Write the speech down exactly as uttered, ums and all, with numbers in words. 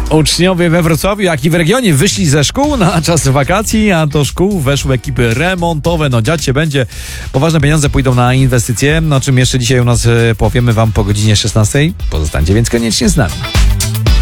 Uczniowie we Wrocławiu, jak i w regionie wyszli ze szkół na czas wakacji, a do szkół weszły ekipy remontowe. No dziać się będzie. Poważne pieniądze pójdą na inwestycje, o czym jeszcze dzisiaj u nas powiemy wam po godzinie szesnastej. Pozostańcie więc koniecznie z nami.